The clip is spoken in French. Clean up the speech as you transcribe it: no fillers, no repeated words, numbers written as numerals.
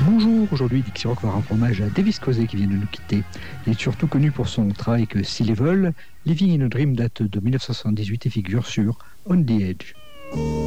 Bonjour, aujourd'hui Dixie Rock va rendre hommage à Davis Crosby qui vient de nous quitter. Il est surtout connu pour son travail avec Sea Level. Living in a Dream date de 1978 et figure sur On the Edge.